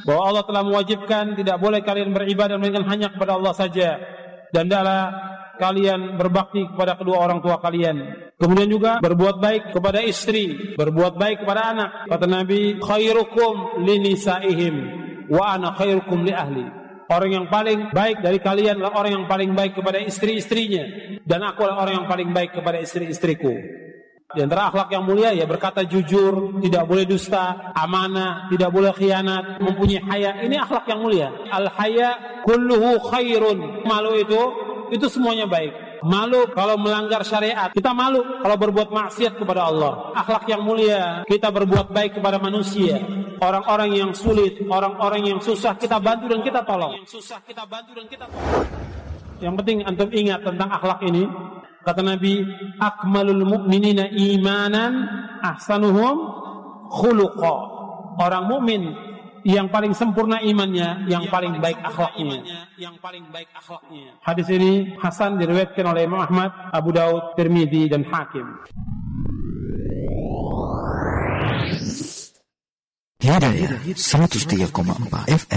bahwa Allah telah mewajibkan tidak boleh kalian beribadah melainkan hanya kepada Allah saja, dan hendaklah kalian berbakti kepada kedua orang tua kalian. Kemudian juga berbuat baik kepada istri, berbuat baik kepada anak. Kata Nabi, khairukum linisaihim wa ana khairukum li ahli. Orang yang paling baik dari kalian adalah orang yang paling baik kepada istri-istrinya, dan aku adalah orang yang paling baik kepada istri-istriku. Di antara akhlak yang mulia ya berkata jujur, tidak boleh dusta, amanah, tidak boleh khianat, mempunyai haya. Ini akhlak yang mulia. Al-haya kulluhu khairun. Malu itu semuanya baik. Malu kalau melanggar syariat, kita malu kalau berbuat maksiat kepada Allah. Akhlak yang mulia, kita berbuat baik kepada manusia. Orang-orang yang sulit, orang-orang yang susah kita bantu dan kita tolong. Yang penting antum ingat tentang akhlak ini. Kata Nabi, akmalul mu'minina imanan ahsanuhum khuluqa. Orang mukmin yang paling sempurna imannya, yang paling baik akhlaknya. Hadis ini hasan, diriwayatkan oleh Imam Ahmad, Abu Daud, Tirmidzi dan Hakim. Hidayah 103,4 FM.